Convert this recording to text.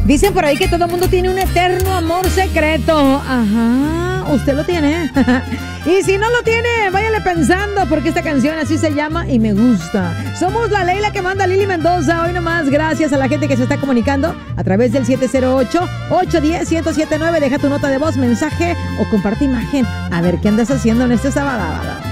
Dicen por ahí que todo el mundo tiene un eterno amor secreto. Ajá, usted lo tiene. Y si no lo tiene, váyale pensando, porque esta canción así se llama y me gusta. Somos la Leila que manda Lili Mendoza. Hoy nomás, gracias a la gente que se está comunicando a través del 708-810-1079. Deja tu nota de voz, mensaje o comparte imagen. A ver qué andas haciendo en este sábado.